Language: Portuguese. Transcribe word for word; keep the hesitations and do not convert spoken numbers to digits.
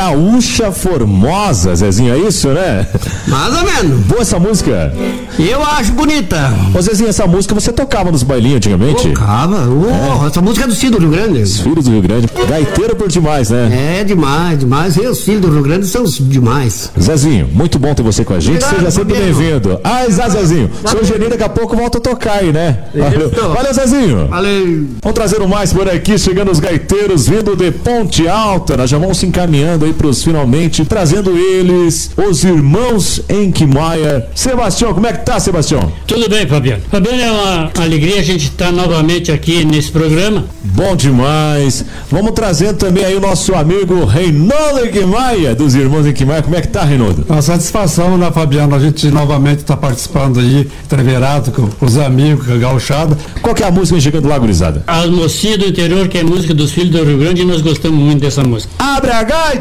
Gaúcha Formosa, Zezinho, é isso, né? Mais ou menos. Boa essa música. Eu acho bonita. Ô Zezinho, essa música você tocava nos bailinhos antigamente? Tocava. Oh, é. Essa música é do Filho do Rio Grande. Os filhos do Rio Grande. Gaiteiro por demais, né? É demais, demais. E os filhos do Rio Grande são demais. Zezinho, muito bom ter você com a gente. Obrigado, seja sempre bem-vindo. Ah, Zé Zezinho. Seu Geninho daqui a pouco volta a tocar aí, né? Valeu, Valeu Zezinho. Valeu. Vamos trazer o mais por aqui, chegando os gaiteiros vindo de Ponte Alta. Nós já vamos se encaminhando aí pros finalmente, trazendo eles, os irmãos Enquimaier. Sebastião, como é que tá, Sebastião? Tudo bem, Fabiano. Fabiano, é uma alegria a gente estar novamente aqui nesse programa. Bom demais. Vamos trazendo também aí o nosso amigo Reinaldo Enquimaier, dos irmãos Enquimaier. Como é que tá, Reinaldo? Uma satisfação, né, Fabiano? A gente novamente está participando aí, entreverado com os amigos, com a gauchada. Qual que é a música chegando lá, gurizada? As mocinhas do interior, que é música dos filhos do Rio Grande, e nós gostamos muito dessa música. Abre a gaita!